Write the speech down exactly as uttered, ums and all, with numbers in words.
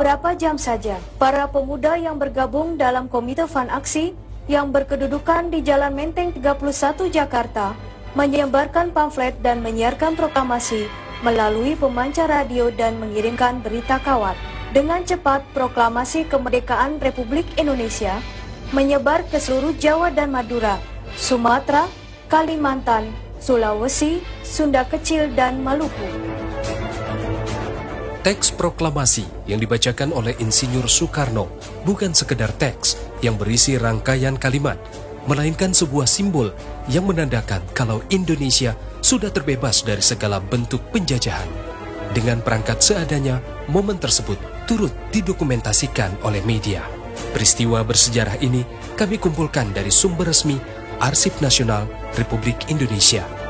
beberapa jam saja, para pemuda yang bergabung dalam Komite Fun Aksi yang berkedudukan di Jalan Menteng tiga puluh satu Jakarta menyebarkan pamflet dan menyiarkan proklamasi melalui pemancar radio dan mengirimkan berita kawat. Dengan cepat, proklamasi kemerdekaan Republik Indonesia menyebar ke seluruh Jawa dan Madura, Sumatera, Kalimantan, Sulawesi, Sunda Kecil, dan Maluku. Teks proklamasi yang dibacakan oleh Insinyur Soekarno bukan sekedar teks yang berisi rangkaian kalimat, melainkan sebuah simbol yang menandakan kalau Indonesia sudah terbebas dari segala bentuk penjajahan. Dengan perangkat seadanya, momen tersebut turut didokumentasikan oleh media. Peristiwa bersejarah ini kami kumpulkan dari sumber resmi Arsip Nasional Republik Indonesia.